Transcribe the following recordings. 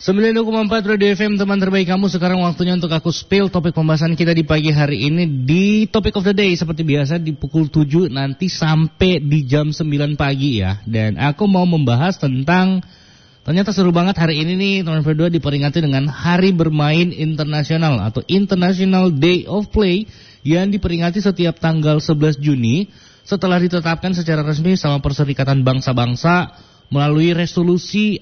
92,4 Radio FM, teman terbaik kamu. Sekarang waktunya untuk aku spill topik pembahasan kita di pagi hari ini di Topic of the Day. Seperti biasa di pukul 7 nanti sampai di jam 9 pagi ya. Dan aku mau membahas tentang, ternyata seru banget hari ini nih teman berdua, diperingati dengan Hari Bermain Internasional atau International Day of Play yang diperingati setiap tanggal 11 Juni setelah ditetapkan secara resmi sama Perserikatan Bangsa-Bangsa melalui resolusi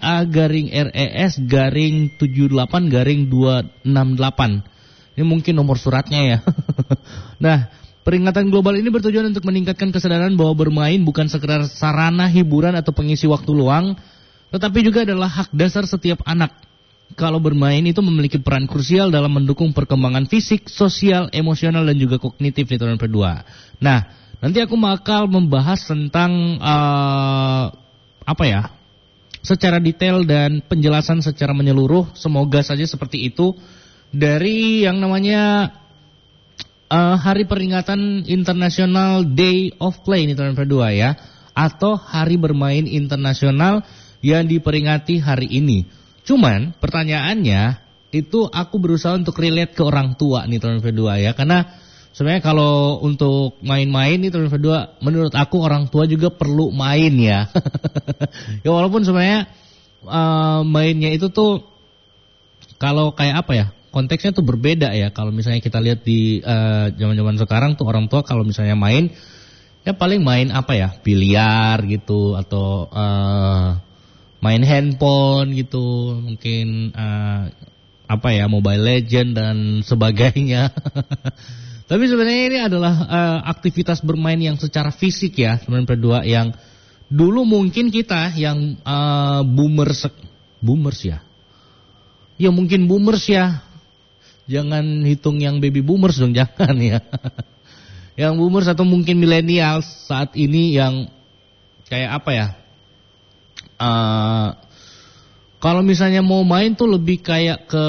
A-RES-78-268. Ini mungkin nomor suratnya ya. Nah, peringatan global ini bertujuan untuk meningkatkan kesadaran bahwa bermain bukan sekedar sarana hiburan atau pengisi waktu luang, tetapi juga adalah hak dasar setiap anak. Kalau bermain itu memiliki peran krusial dalam mendukung perkembangan fisik, sosial, emosional, dan juga kognitif di tahun berdua. Nah, nanti aku bakal membahas tentang secara detail dan penjelasan secara menyeluruh, semoga saja seperti itu, dari yang namanya Hari Peringatan International Day of Play ini tahun berdua ya, atau Hari Bermain Internasional yang diperingati hari ini. Cuman pertanyaannya itu aku berusaha untuk relate ke orang tua nih tahun berdua ya, karena sebenarnya kalau untuk main-main itu berdua, menurut aku orang tua juga perlu main ya. Ya walaupun sebenarnya mainnya itu tuh kalau kayak apa ya, konteksnya tuh berbeda ya. Kalau misalnya kita lihat di zaman-zaman sekarang tuh orang tua kalau misalnya main, ya paling main apa ya, biliar gitu atau main handphone gitu, mungkin Mobile Legend dan sebagainya. Tapi sebenarnya ini adalah aktivitas bermain yang secara fisik ya, teman berdua, yang dulu mungkin kita yang boomers ya. Ya mungkin boomers ya. Jangan hitung yang baby boomers dong, jangan ya. Yang boomers atau mungkin milenial saat ini yang kayak apa ya? Kalau misalnya mau main tuh lebih kayak ke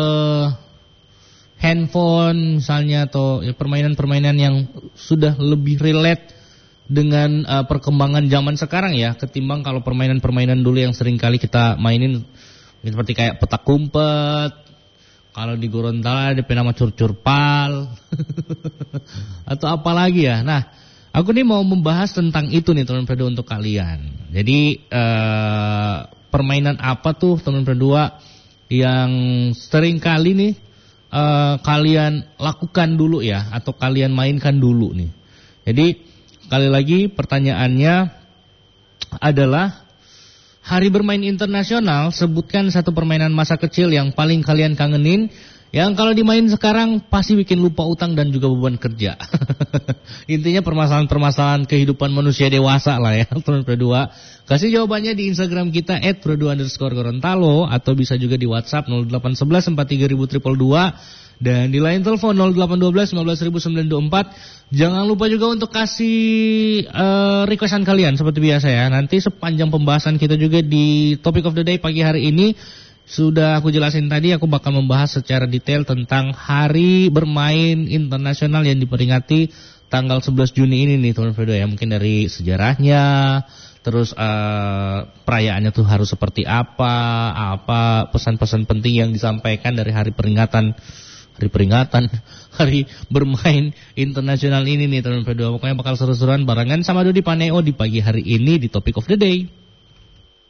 handphone misalnya, atau ya, permainan-permainan yang sudah lebih relate dengan perkembangan zaman sekarang ya, ketimbang kalau permainan-permainan dulu yang sering kali kita mainin seperti kayak petak umpet, kalau di Gorontalo ada nama curcurpal atau apa lagi ya. Nah, aku nih mau membahas tentang itu nih teman berdua untuk kalian. Jadi permainan apa tuh teman berdua yang sering kali nih kalian lakukan dulu ya, atau kalian mainkan dulu nih. Jadi sekali lagi pertanyaannya adalah Hari Bermain Internasional, sebutkan satu permainan masa kecil yang paling kalian kangenin, yang kalau dimain sekarang pasti bikin lupa utang dan juga beban kerja. Intinya permasalahan-permasalahan kehidupan manusia dewasa lah ya teman berdua. Kasih jawabannya di Instagram kita @berdua_Gorontalo, atau bisa juga di WhatsApp 0811 43222 dan di line telepon 0812 15924. Jangan lupa juga untuk kasih requestan kalian seperti biasa ya. Nanti sepanjang pembahasan kita juga di Topic of the Day pagi hari ini sudah aku jelasin tadi, aku bakal membahas secara detail tentang Hari Bermain Internasional yang diperingati tanggal 11 Juni ini nih teman berdua ya. Mungkin dari sejarahnya, terus perayaannya tuh harus seperti apa pesan-pesan penting yang disampaikan dari Hari Bermain Internasional ini nih teman berdua. Pokoknya bakal seru-seruan barengan sama Dodi Paneo di pagi hari ini di Topic of the Day.